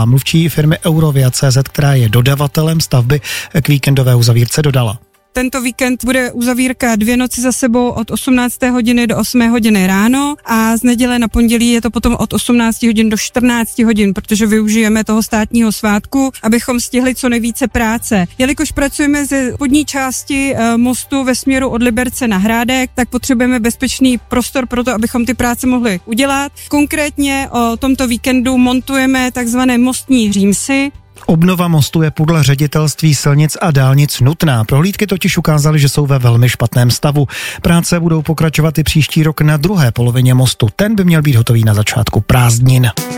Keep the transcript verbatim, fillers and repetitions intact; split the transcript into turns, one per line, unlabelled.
Šípková, mluvčí firmy Eurovia tečka cé zet, která je dodavatelem stavby, k víkendové uzavírce dodala.
Tento víkend bude uzavírka dvě noci za sebou od osmnácté hodiny do osmé hodiny ráno a z neděle na pondělí je to potom od osmnácti hodin do čtrnácti hodin, protože využijeme toho státního svátku, abychom stihli co nejvíce práce. Jelikož pracujeme ze spodní části e, mostu ve směru od Liberce na Hrádek, tak potřebujeme bezpečný prostor pro to, abychom ty práce mohli udělat. Konkrétně o tomto víkendu montujeme takzvané mostní římsy.
Obnova mostu je podle ředitelství silnic a dálnic nutná. Prohlídky totiž ukázaly, že jsou ve velmi špatném stavu. Práce budou pokračovat i příští rok na druhé polovině mostu. Ten by měl být hotový na začátku prázdnin.